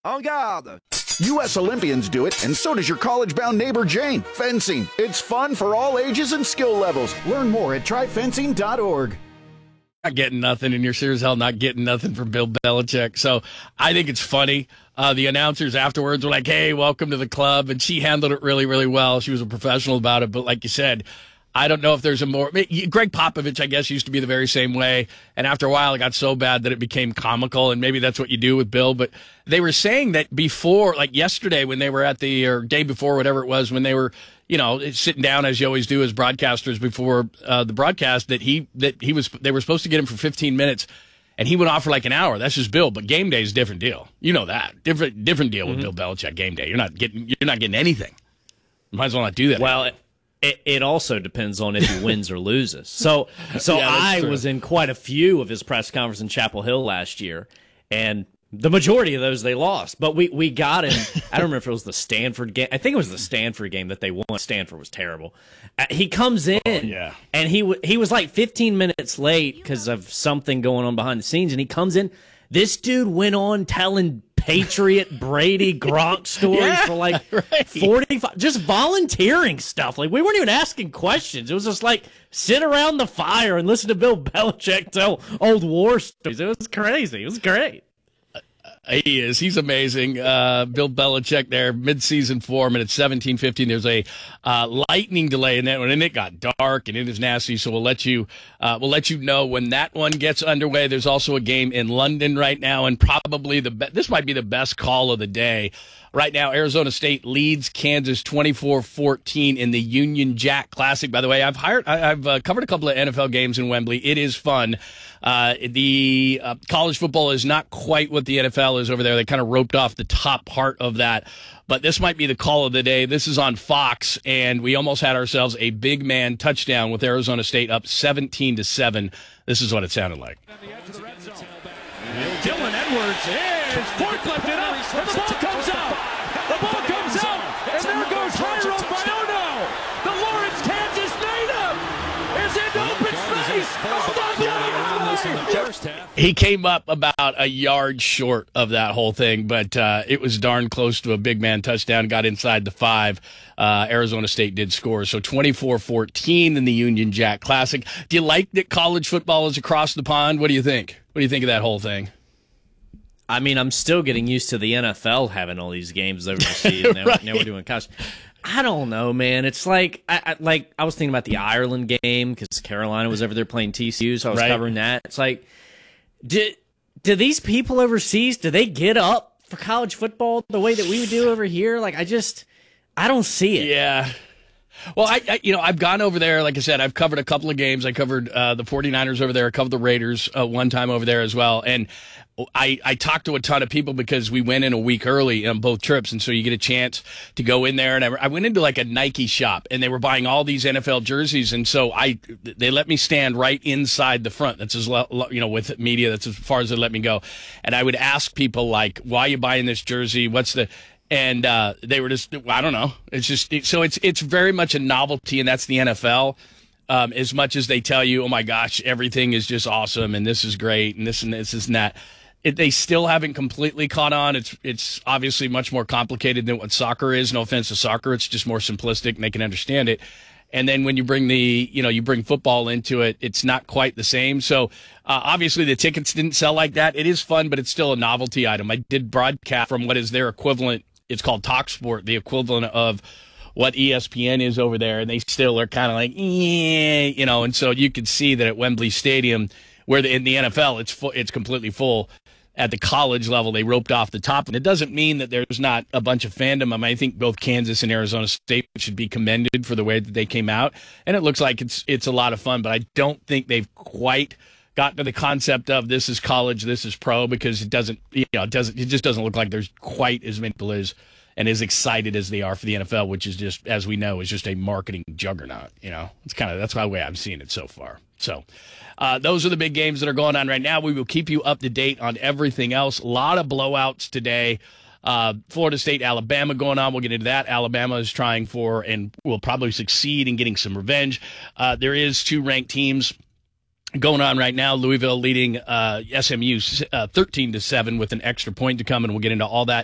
En garde! U.S. Olympians do it, and so does your college-bound neighbor Jane. Fencing. It's fun for all ages and skill levels. Learn more at tryfencing.org. Not getting nothing, and you're sure as hell not getting nothing from Bill Belichick. So I think it's funny. The announcers afterwards were like, hey, welcome to the club. And she handled it really, really well. She was a professional about it. But like you said, I don't know if there's a more. Greg Popovich, I guess, used to be the very same way. And after a while, it got so bad that it became comical. And maybe that's what you do with Bill. But they were saying that before, like yesterday, when they were at or day before, whatever it was, when they were, sitting down as you always do as broadcasters before the broadcast, that they were supposed to get him for 15 minutes. And he went off for like an hour. That's just Bill. But game day is a different deal. You know that. Different deal with Bill Belichick game day. You're not getting anything. You might as well not do that. Well, it also depends on if he wins or loses. So Yeah, I true. was in quite a few of his press conferences in Chapel Hill last year, and the majority of those they lost. But we got him. I don't remember if it was the Stanford game. I think it was the Stanford game that they won. Stanford was terrible. He comes in, and he was like 15 minutes late because of something going on behind the scenes, and he comes in. This dude went on telling Patriot Brady Gronk stories for like 45, just volunteering stuff. Like, we weren't even asking questions. It was just like sit around the fire and listen to Bill Belichick tell old war stories. It was crazy. It was great. He is. He's amazing. Bill Belichick there, mid-season form, and it's 17:15. There's a lightning delay in that one, and it got dark, and it is nasty, so we'll let you know when that one gets underway. There's also a game in London right now, and probably this might be the best call of the day. Right now, Arizona State leads Kansas 24-14 in the Union Jack Classic. By the way, I've covered a couple of NFL games in Wembley. It is fun. The college football is not quite what the NFL is over there. They kind of roped off the top part of that. But this might be the call of the day. This is on Fox, and we almost had ourselves a big man touchdown with Arizona State up 17-7. This is what it sounded like. Dylan Edwards is forklifted up, and the ball comes out. The ball comes out, and there goes Jairo Viono. The Lawrence, Kansas native is in open space. He came up about a yard short of that whole thing, but it was darn close to a big man touchdown. Got inside the 5. Arizona State did score. So 24-14 in the Union Jack Classic. Do you like that college football is across the pond? What do you think? What do you think of that whole thing? I mean, I'm still getting used to the NFL having all these games overseas. Now we're doing college. I don't know, man. It's like I was thinking about the Ireland game because Carolina was over there playing TCU, so I was covering that. It's like, do these people overseas, do they get up for college football the way that we would do over here? Like, I don't see it. Yeah. Well, I've gone over there. Like I said, I've covered a couple of games. I covered the 49ers over there. I covered the Raiders one time over there as well. And I talked to a ton of people because we went in a week early on both trips. And so you get a chance to go in there. And I went into like a Nike shop, and they were buying all these NFL jerseys. And so they let me stand right inside the front. That's with media, that's as far as they let me go. And I would ask people like, why are you buying this jersey? And they were just, I don't know. It's just, it's very much a novelty, and that's the NFL. As much as they tell you, oh my gosh, everything is just awesome, and this is great, and this and that. They still haven't completely caught on. It's obviously much more complicated than what soccer is. No offense to soccer. It's just more simplistic, and they can understand it. And then when you bring you bring football into it, it's not quite the same. So obviously the tickets didn't sell like that. It is fun, but it's still a novelty item. I did broadcast from what is their equivalent. It's called TalkSport, the equivalent of what ESPN is over there, and they still are kind of like, and so you could see that at Wembley Stadium, where in the NFL it's completely full. At the college level, they roped off the top, and it doesn't mean that there's not a bunch of fandom. I mean, I think both Kansas and Arizona State should be commended for the way that they came out, and it looks like it's a lot of fun. But I don't think they've quite got to the concept of this is college, this is pro, because it just doesn't look like there's quite as many people as excited as they are for the NFL, which is just, as we know, is just a marketing juggernaut. It's that's the way I'm seeing it so far. So those are the big games that are going on right now. We will keep you up to date on everything else. A lot of blowouts today. Florida State, Alabama going on. We'll get into that. Alabama is trying for and will probably succeed in getting some revenge. There is 2 ranked teams going on right now. Louisville leading SMU 13-7 with an extra point to come, and we'll get into all that